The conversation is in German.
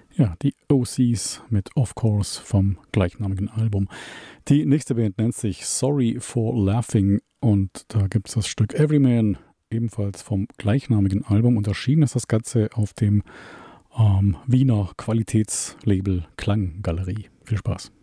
Ja, die OCs mit Of Course vom gleichnamigen Album. Die nächste Band nennt sich Sorry for Laughing und da gibt es das Stück Everyman, ebenfalls vom gleichnamigen Album. Und erschienen ist das Ganze auf dem Wiener Qualitätslabel Klanggalerie. Viel Spaß.